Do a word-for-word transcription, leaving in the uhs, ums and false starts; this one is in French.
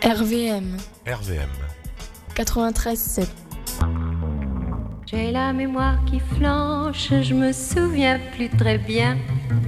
R V M R V M quatre-vingt-treize sept. J'ai la mémoire qui flanche, je me souviens plus très bien.